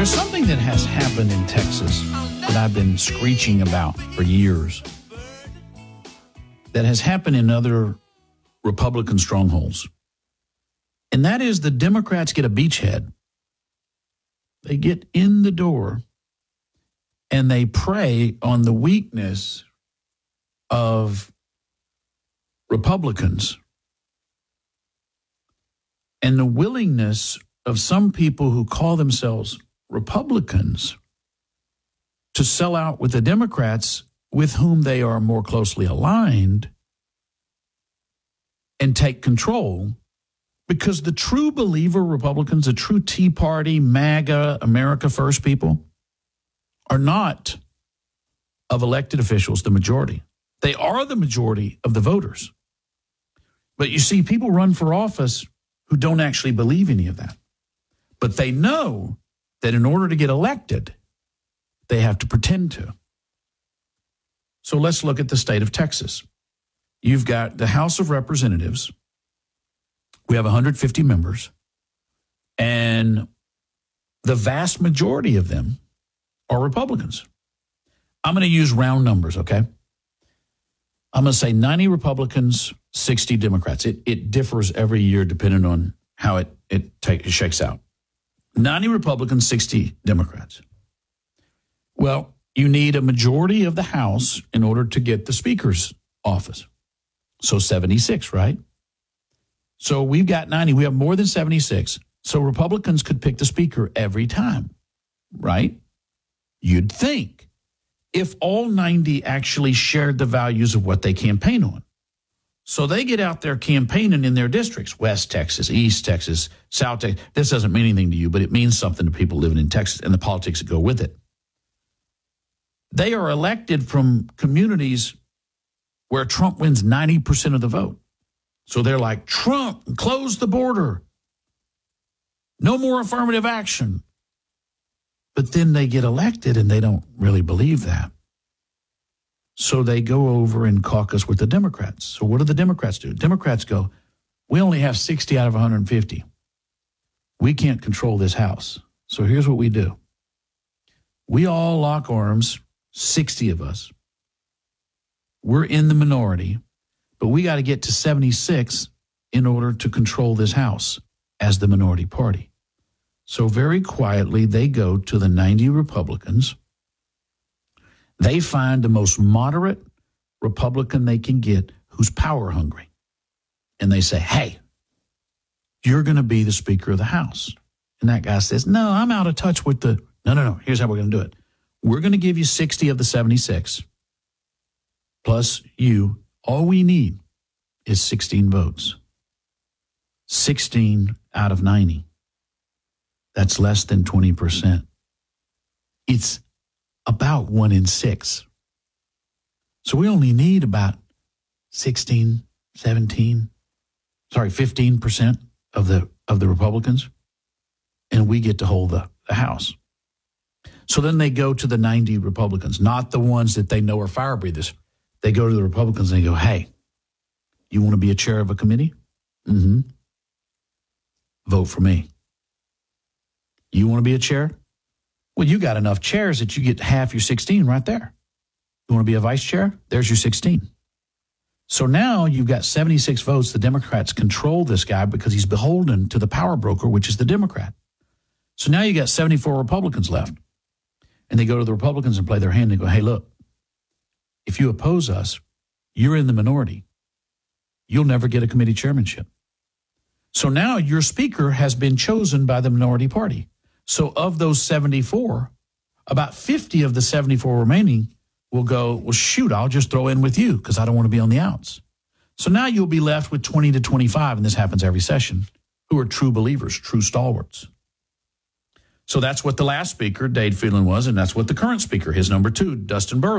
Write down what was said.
There's something that has happened in Texas that I've been screeching about for years that has happened in other Republican strongholds. And that is the Democrats get a beachhead. They get in the door and they prey on the weakness of Republicans and the willingness of some people who call themselves Republicans to sell out with the Democrats with whom they are more closely aligned and take control, because the true believer Republicans, the true Tea Party, MAGA, America First people are not of elected officials the majority. They are the majority of the voters. But you see, people run for office who don't actually believe any of that. But they know that in order to get elected, they have to pretend to. So let's look at the state of Texas. You've got the House of Representatives. We have 150 members, and the vast majority of them are Republicans. I'm going to use round numbers, okay? I'm going to say 90 Republicans, 60 Democrats. It differs every year depending on how it shakes out. 90 Republicans, 60 Democrats. Well, you need a majority of the House in order to get the Speaker's office. So 76, right? So we've got 90. We have more than 76. So Republicans could pick the Speaker every time, right? You'd think, if all 90 actually shared the values of what they campaign on. So they get out there campaigning in their districts, West Texas, East Texas, South Texas. This doesn't mean anything to you, but it means something to people living in Texas and the politics that go with it. They are elected from communities where Trump wins 90% of the vote. So they're like, Trump, close the border. No more affirmative action. But then they get elected and they don't really believe that. So they go over and caucus with the Democrats. So what do the Democrats do? Democrats go, we only have 60 out of 150. We can't control this House. So here's what we do. We all lock arms, 60 of us. We're in the minority, but we got to get to 76 in order to control this House as the minority party. So very quietly, they go to the 90 Republicans. They find the most moderate Republican they can get who's power hungry. And they say, hey, you're going to be the Speaker of the House. And that guy says, no, I'm out of touch with the, no. Here's how we're going to do it. We're going to give you 60 of the 76. Plus you, all we need is 16 votes. 16 out of 90. That's less than 20%. It's about 1 in 6. So we only need about 15% of the Republicans, and we get to hold the House. So then they go to the 90 Republicans, not the ones that they know are fire breathers. They go to the Republicans and they go, hey, you want to be a chair of a committee? Mm-hmm. Vote for me. You want to be a chair? Well, you got enough chairs that you get half your 16 right there. You want to be a vice chair? There's your 16. So now you've got 76 votes. The Democrats control this guy because he's beholden to the power broker, which is the Democrat. So now you got 74 Republicans left. And they go to the Republicans and play their hand and go, hey, look, if you oppose us, you're in the minority. You'll never get a committee chairmanship. So now your speaker has been chosen by the minority party. So of those 74, about 50 of the 74 remaining will go, well, shoot, I'll just throw in with you because I don't want to be on the outs. So now you'll be left with 20 to 25, and this happens every session, who are true believers, true stalwarts. So that's what the last speaker, Dade Phelan, was, and that's what the current speaker, his number 2, Dustin Burrows,